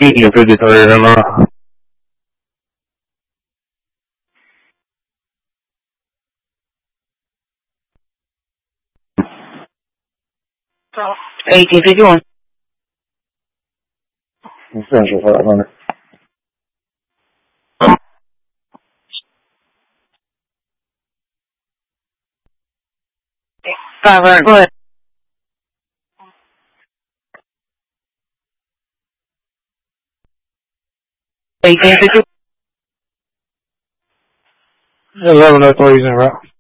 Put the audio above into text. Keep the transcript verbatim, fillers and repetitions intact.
有飞机头人吗？ eighteen fifty-one. Central five hundred. five hundred, go ahead. eighteen fifty-one. eleven oh three is en route.